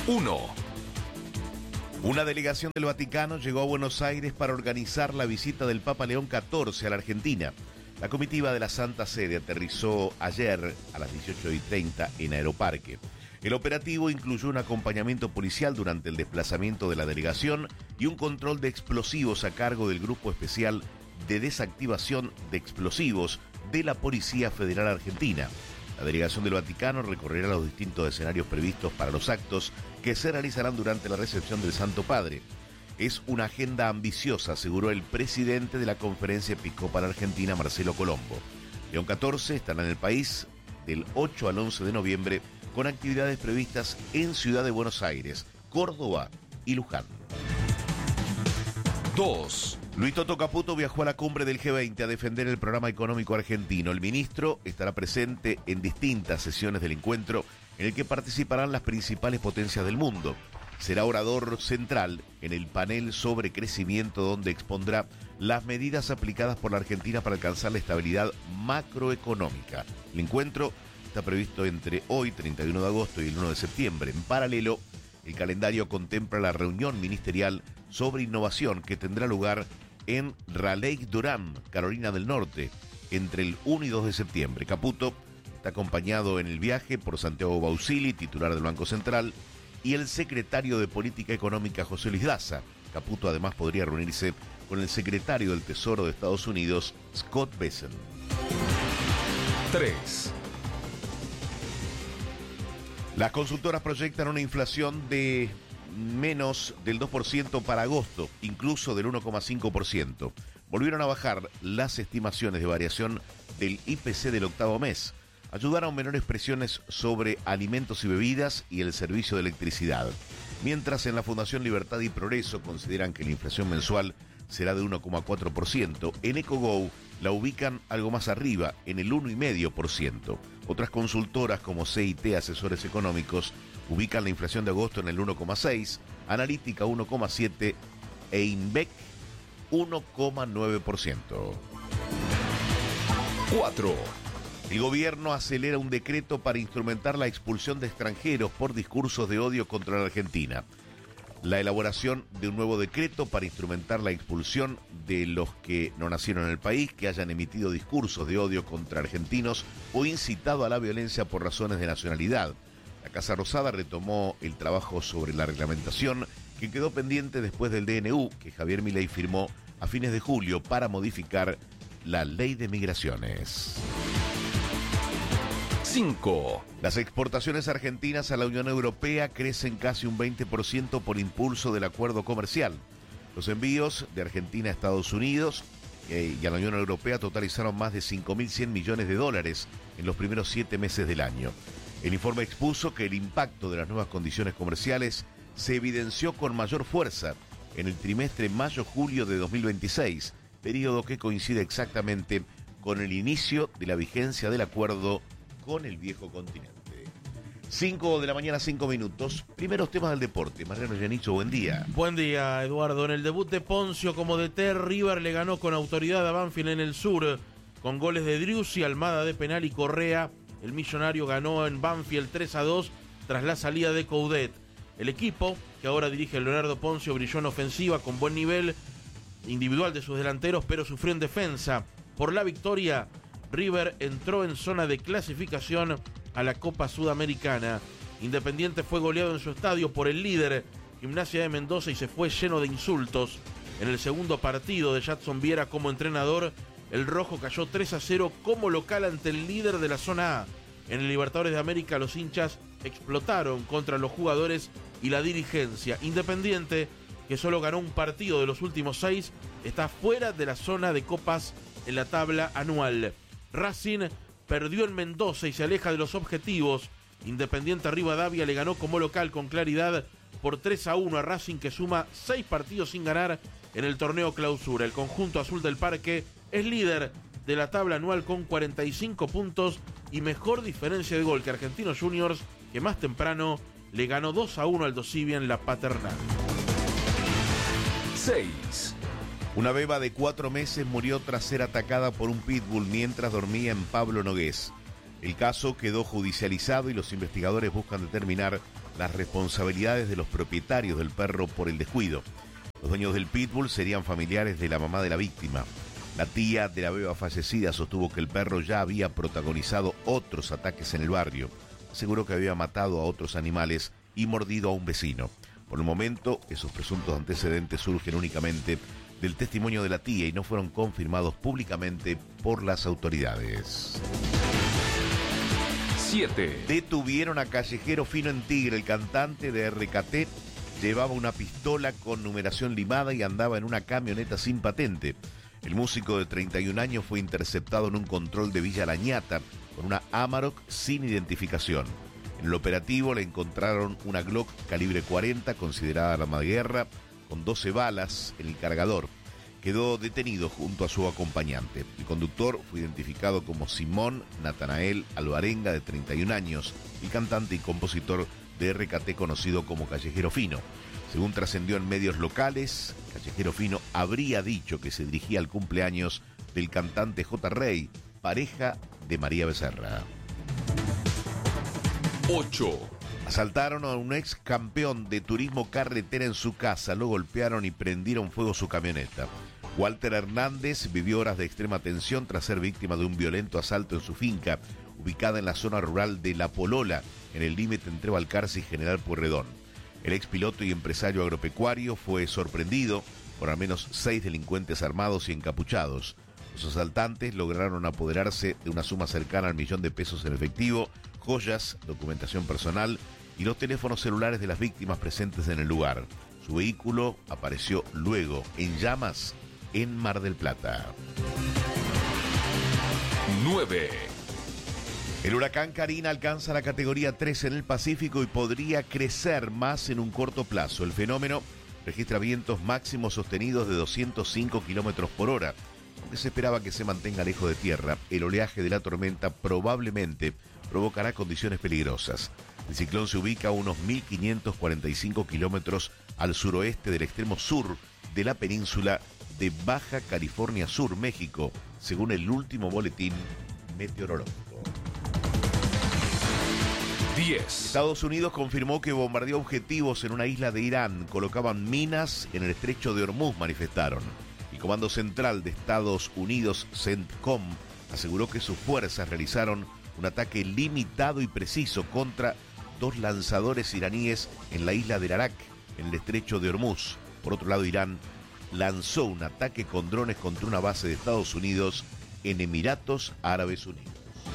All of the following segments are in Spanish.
1. Una delegación del Vaticano llegó a Buenos Aires para organizar la visita del Papa León XIV a la Argentina. La comitiva de la Santa Sede aterrizó ayer a las 18:30 en Aeroparque. El operativo incluyó un acompañamiento policial durante el desplazamiento de la delegación y un control de explosivos a cargo del Grupo Especial de Desactivación de Explosivos de la Policía Federal Argentina. La delegación del Vaticano recorrerá los distintos escenarios previstos para los actos que se realizarán durante la recepción del Santo Padre. Es una agenda ambiciosa, aseguró el presidente de la Conferencia Episcopal Argentina, Marcelo Colombo. León XIV estará en el país del 8 al 11 de noviembre con actividades previstas en Ciudad de Buenos Aires, Córdoba y Luján. 2. Luis Toto Caputo viajó a la cumbre del G20 a defender el programa económico argentino. El ministro estará presente en distintas sesiones del encuentro en el que participarán las principales potencias del mundo. Será orador central en el panel sobre crecimiento, donde expondrá las medidas aplicadas por la Argentina para alcanzar la estabilidad macroeconómica. El encuentro está previsto entre hoy, 31 de agosto, y el 1 de septiembre. En paralelo, el calendario contempla la reunión ministerial sobre innovación que tendrá lugar en Raleigh-Durham, Carolina del Norte, entre el 1 y 2 de septiembre. Caputo está acompañado en el viaje por Santiago Bausili, titular del Banco Central, y el secretario de Política Económica, José Luis Daza. Caputo además podría reunirse con el secretario del Tesoro de Estados Unidos, Scott Bessent. 3. Las consultoras proyectan una inflación de menos del 2% para agosto, incluso del 1,5%. Volvieron a bajar las estimaciones de variación del IPC del octavo mes. Ayudaron menores presiones sobre alimentos y bebidas y el servicio de electricidad. Mientras en la Fundación Libertad y Progreso consideran que la inflación mensual será de 1,4%, en EcoGo la ubican algo más arriba, en el 1,5%. Otras consultoras como CIT Asesores Económicos ubican la inflación de agosto en el 1,6%, Analítica 1,7% e INVEC 1,9%. 4. El gobierno acelera un decreto para instrumentar la expulsión de extranjeros por discursos de odio contra la Argentina. La elaboración de un nuevo decreto para instrumentar la expulsión de los que no nacieron en el país, que hayan emitido discursos de odio contra argentinos o incitado a la violencia por razones de nacionalidad. La Casa Rosada retomó el trabajo sobre la reglamentación que quedó pendiente después del DNU que Javier Milei firmó a fines de julio para modificar la ley de migraciones. 5. Las exportaciones argentinas a la Unión Europea crecen casi un 20% por impulso del acuerdo comercial. Los envíos de Argentina a Estados Unidos y a la Unión Europea totalizaron más de 5.100 millones de dólares en los primeros 7 meses del año. El informe expuso que el impacto de las nuevas condiciones comerciales se evidenció con mayor fuerza en el trimestre mayo-julio de 2026, periodo que coincide exactamente con el inicio de la vigencia del acuerdo con el viejo continente. 5 de la mañana, 5 minutos. Primeros temas del deporte. Mariano Yanicho, buen día. Buen día, Eduardo. En el debut de Poncio como DT, River le ganó con autoridad a Banfield en el sur, con goles de Driussi, Almada de penal y Correa. El millonario ganó en Banfield 3-2 tras la salida de Coudet. El equipo, que ahora dirige Leonardo Poncio, brilló en ofensiva con buen nivel individual de sus delanteros, pero sufrió en defensa. Por la victoria, River entró en zona de clasificación a la Copa Sudamericana. Independiente fue goleado en su estadio por el líder, Gimnasia de Mendoza, y se fue lleno de insultos. En el segundo partido de Jadson Viera como entrenador, el rojo cayó 3-0 como local ante el líder de la zona A. En el Libertadores de América, los hinchas explotaron contra los jugadores y la dirigencia. Independiente, que solo ganó un partido de los últimos 6, está fuera de la zona de copas en la tabla anual. Racing perdió en Mendoza y se aleja de los objetivos. Independiente Rivadavia le ganó como local con claridad por 3-1 a Racing, que suma 6 partidos sin ganar en el torneo clausura. El conjunto azul del Parque es líder de la tabla anual con 45 puntos y mejor diferencia de gol que Argentinos Juniors, que más temprano le ganó 2-1 al Dosivia en la Paternal. 6. Una beba de 4 meses murió tras ser atacada por un pitbull mientras dormía en Pablo Nogués. El caso quedó judicializado y los investigadores buscan determinar las responsabilidades de los propietarios del perro por el descuido. Los dueños del pitbull serían familiares de la mamá de la víctima. La tía de la beba fallecida sostuvo que el perro ya había protagonizado otros ataques en el barrio. Aseguró que había matado a otros animales y mordido a un vecino. Por el momento, esos presuntos antecedentes surgen únicamente del testimonio de la tía y no fueron confirmados públicamente por las autoridades. 7. Detuvieron a Callejero Fino en Tigre. El cantante de RKT llevaba una pistola con numeración limada y andaba en una camioneta sin patente. El músico de 31 años fue interceptado en un control de Villa Lañata con una Amarok sin identificación. En el operativo le encontraron una Glock calibre 40, considerada arma de guerra, con 12 balas en el cargador. Quedó detenido junto a su acompañante. El conductor fue identificado como Simón Natanael Alvarenga, de 31 años, el cantante y compositor de RKT conocido como Callejero Fino. Según trascendió en medios locales, Callejero Fino habría dicho que se dirigía al cumpleaños del cantante J. Rey, pareja de María Becerra. 8. Asaltaron a un ex campeón de turismo carretera en su casa, lo golpearon y prendieron fuego su camioneta. Walter Hernández vivió horas de extrema tensión tras ser víctima de un violento asalto en su finca, ubicada en la zona rural de La Polola, en el límite entre Balcarce y General Pueyrredón. El ex piloto y empresario agropecuario fue sorprendido por al menos 6 delincuentes armados y encapuchados. Los asaltantes lograron apoderarse de una suma cercana al $1.000.000 en efectivo, joyas, documentación personal y los teléfonos celulares de las víctimas presentes en el lugar. Su vehículo apareció luego en llamas en Mar del Plata. 9. El huracán Karina alcanza la categoría 3 en el Pacífico y podría crecer más en un corto plazo. El fenómeno registra vientos máximos sostenidos de 205 kilómetros por hora. Aunque se esperaba que se mantenga lejos de tierra, el oleaje de la tormenta probablemente provocará condiciones peligrosas. El ciclón se ubica a unos 1.545 kilómetros al suroeste del extremo sur de la península de Baja California Sur, México, según el último boletín meteorológico. 10. Estados Unidos confirmó que bombardeó objetivos en una isla de Irán. Colocaban minas en el estrecho de Hormuz, manifestaron. El Comando Central de Estados Unidos, CENTCOM, aseguró que sus fuerzas realizaron un ataque limitado y preciso contra 2 lanzadores iraníes en la isla de Arak, en el estrecho de Hormuz. Por otro lado, Irán lanzó un ataque con drones contra una base de Estados Unidos en Emiratos Árabes Unidos.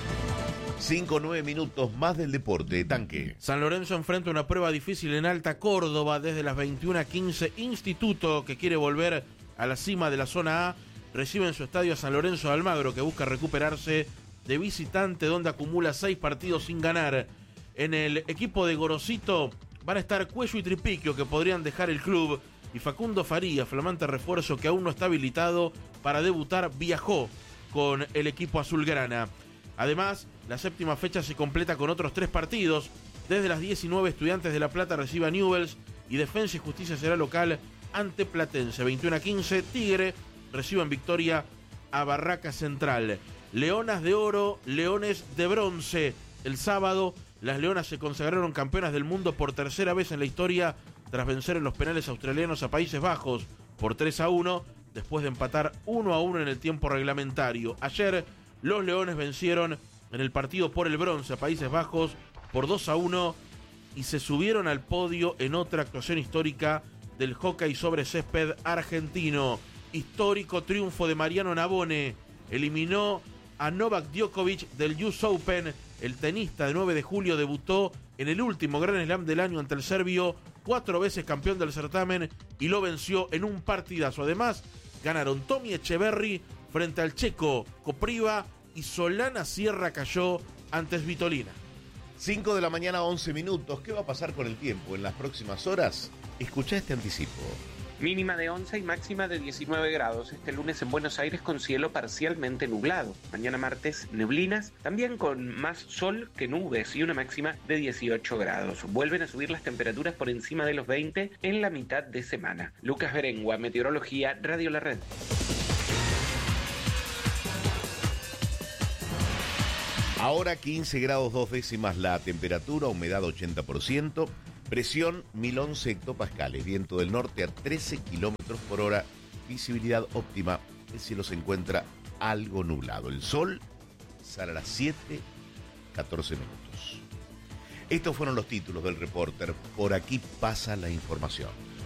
5-9 minutos más del deporte. Tanque. San Lorenzo enfrenta una prueba difícil en Alta Córdoba desde las 21:15. Instituto, que quiere volver a la cima de la zona A, recibe en su estadio a San Lorenzo de Almagro, que busca recuperarse de visitante, donde acumula 6 partidos sin ganar. En el equipo de Gorosito van a estar Cuello y Tripiquio, que podrían dejar el club, y Facundo Farías, flamante refuerzo que aún no está habilitado para debutar, viajó con el equipo azulgrana. Además, la 7ª fecha se completa con otros 3 partidos. Desde las 19, Estudiantes de La Plata recibe a Newell's y Defensa y Justicia será local ante Platense. 21:15, Tigre recibe en Victoria a Barraca Central. Leonas de oro, Leones de bronce. El sábado, las Leonas se consagraron campeonas del mundo por tercera vez en la historia tras vencer en los penales australianos a Países Bajos por 3-1, después de empatar 1-1 en el tiempo reglamentario. Ayer, los Leones vencieron en el partido por el bronce a Países Bajos por 2-1 y se subieron al podio en otra actuación histórica del hockey sobre césped argentino. Histórico triunfo de Mariano Navone. Eliminó a Novak Djokovic del US Open. El tenista de 9 de julio debutó en el último Grand Slam del año ante el serbio, 4 veces campeón del certamen, y lo venció en un partidazo. Además, ganaron Tommy Echeverry frente al checo Kopriva y Solana Sierra cayó ante Svitolina. 5 de la mañana, 11 minutos. ¿Qué va a pasar con el tiempo en las próximas horas? Escuchá este anticipo. Mínima de 11 y máxima de 19 grados. Este lunes en Buenos Aires con cielo parcialmente nublado. Mañana martes neblinas, también con más sol que nubes y una máxima de 18 grados. Vuelven a subir las temperaturas por encima de los 20 en la mitad de semana. Lucas Berengua, Meteorología, Radio La Red. Ahora 15 grados 2 décimas la temperatura, humedad 80%, presión 1011 hectopascales, viento del norte a 13 kilómetros por hora, visibilidad óptima, el cielo se encuentra algo nublado. El sol sale a las 7:14 minutos. Estos fueron los títulos del Reporter. Por aquí pasa la información.